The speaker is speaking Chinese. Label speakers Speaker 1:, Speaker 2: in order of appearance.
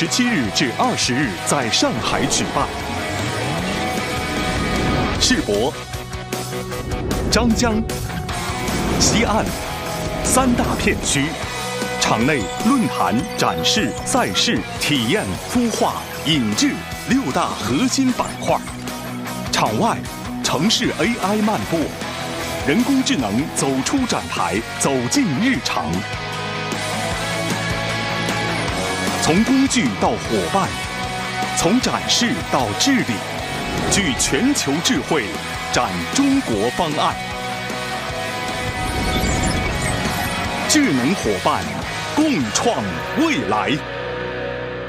Speaker 1: 17日至20日在上海举办。世博、张江、西岸3大片区，场内论坛、展示、赛事、体验、孵化、引智6大核心板块；场外城市 AI 漫播，人工智能走出展台，走进日常。从工具到伙伴，从展示到治理，聚全球智慧，展中国方案。智能伙伴，共创未来。